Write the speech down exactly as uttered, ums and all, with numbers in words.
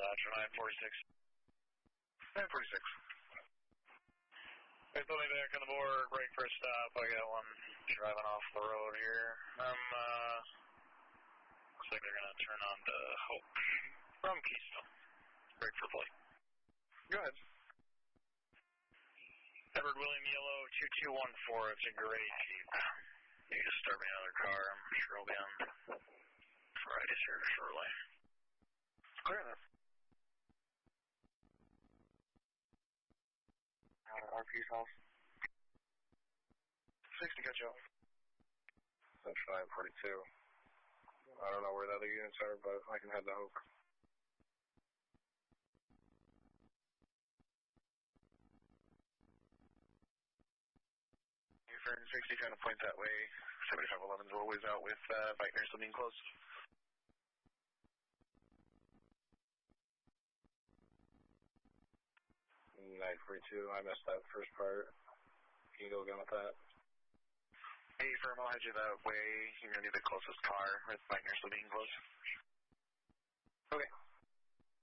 Dispatcher nine forty-six. nine forty-six. Hey, put me back on the board, break for a stop. I got one driving off the road here. I'm, uh, looks like they're going to turn on to Hope from Keystone. Break for plate. Go ahead. Edward William Yellow two two one four, it's a gray Jeep. You can start me another car, I'm sure I'll be on Fridays here shortly. Clear enough. Uh, R P's house. sixty, got you off. That's nine forty-two. I don't know where the other units are, but I can head to Hope. You're sixty, trying to point that way. seventy-five eleven's always out with uh, bike mirror still being closed. nine forty-two, I missed that first part. Can you go again with that? Hey, firm, I'll head you that way. You're going to be the closest car with bike mirror still being closed. Okay.